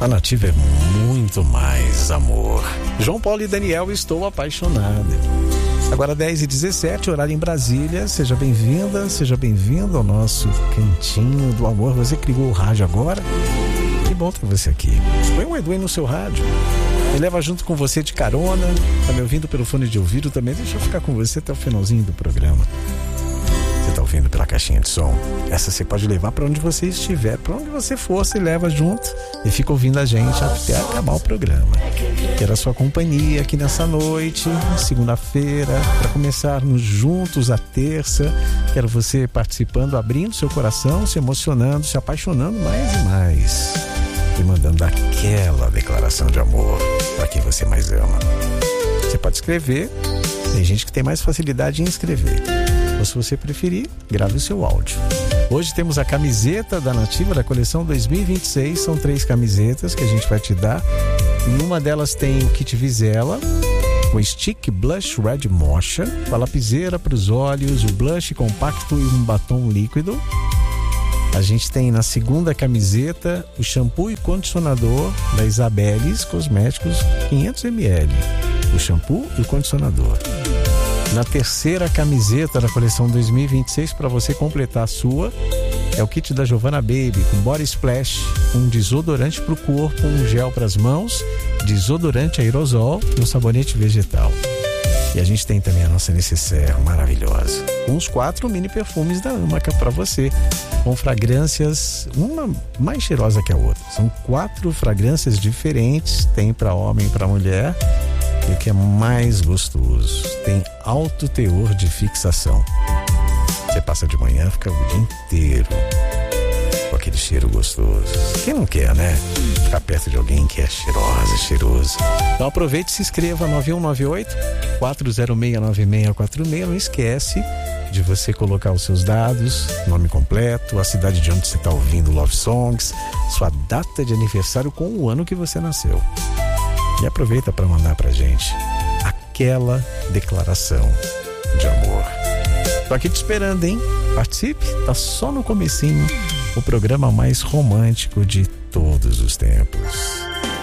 A Nativa é muito mais amor. João Paulo e Daniel, estou apaixonado. Agora 10h17, horário em Brasília. Seja bem-vinda, seja bem-vindo ao nosso cantinho do amor. Você que ligou o rádio agora, que bom ter você aqui. Põe um Edu aí no seu rádio. Me leva junto com você de carona. Tá me ouvindo pelo fone de ouvido também? Deixa eu ficar com você até o finalzinho do programa. Você tá ouvindo pela caixinha de som? Essa você pode levar para onde você estiver, para onde você for, você leva junto e fica ouvindo a gente até acabar o programa. Quero a sua companhia aqui nessa noite, segunda-feira, para começarmos juntos a terça. Quero você participando, abrindo seu coração, se emocionando, se apaixonando mais e mais e mandando aquela declaração de amor para quem você mais ama. Você pode escrever, tem gente que tem mais facilidade em escrever. Ou se você preferir, grave o seu áudio. Hoje temos a camiseta da Nativa da coleção 2026. São 3 camisetas que a gente vai te dar. Em uma delas tem o kit Vizela, com stick blush red mocha, com a lapiseira para os olhos, o blush compacto e um batom líquido. A gente tem na segunda camiseta o shampoo e condicionador da Isabeles Cosméticos, 500 ml. O shampoo e o condicionador. Na terceira camiseta da coleção 2026, para você completar a sua, é o kit da Giovanna Baby, com body splash, um desodorante para o corpo, um gel para as mãos, desodorante aerosol e um sabonete vegetal. E a gente tem também a nossa necessaire maravilhosa, com os 4 mini perfumes da Amaca para você, com fragrâncias, uma mais cheirosa que a outra. São 4 fragrâncias diferentes, tem para homem e para mulher. E o que é mais gostoso, tem alto teor de fixação. Você passa de manhã, fica o dia inteiro com aquele cheiro gostoso. Quem não quer, né? Ficar perto de alguém que é cheirosa, cheiroso. Então aproveite e se inscreva, 9198-406-9646. Não esquece de você colocar os seus dados, nome completo, a cidade de onde você está ouvindo Love Songs, sua data de aniversário com o ano que você nasceu. E aproveita para mandar pra gente aquela declaração de amor. Tô aqui te esperando, hein? Participe, tá só no comecinho, o programa mais romântico de todos os tempos.